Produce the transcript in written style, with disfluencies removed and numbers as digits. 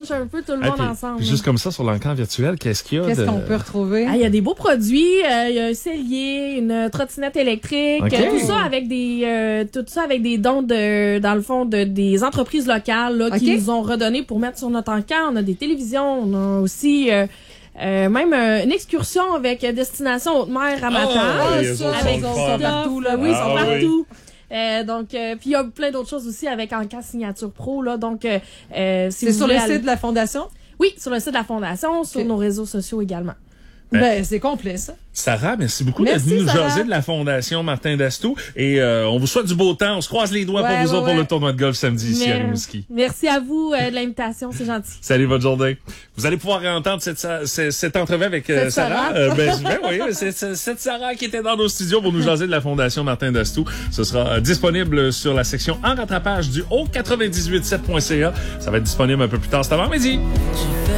brunch un peu tout le monde ensemble. Juste comme ça, sur l'encart virtuel, qu'est-ce qu'il y a? Qu'est-ce qu'on peut retrouver? Il y a des beaux produits. Il y a un cellier, une trottinette électrique. Okay. Tout ça avec des dons dans le fond, des entreprises locales là, qui nous ont redonné pour mettre sur notre encart. On a des télévisions. On a aussi... même une excursion avec destination Haute-Mer à Matane. Ils sont partout, là. Oui, ils sont partout. Puis il y a plein d'autres choses aussi avec Encas Signature Pro, là. Donc, c'est sur le site de la Fondation? Oui, sur le site de la Fondation, sur nos réseaux sociaux également. C'est complet, ça. Sarah, merci beaucoup d'être venue nous jaser de la Fondation Martin Dastou. Et on vous souhaite du beau temps. On se croise les doigts pour vous autres pour le tournoi de golf samedi ici à Rimouski. Merci à vous de l'invitation, c'est gentil. Salut, bonne journée. Vous allez pouvoir entendre cette entrevue avec Sarah. Oui, c'est cette Sarah qui était dans nos studios pour nous jaser de la Fondation Martin Dastou. Ce sera disponible sur la section en rattrapage du haut 987.ca. Ça va être disponible un peu plus tard cet avant-midi.